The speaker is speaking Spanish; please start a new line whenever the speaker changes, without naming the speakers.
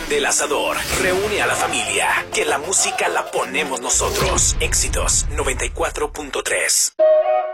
del Asador. Reúne a la familia, que la música la ponemos nosotros. Éxitos 94.3.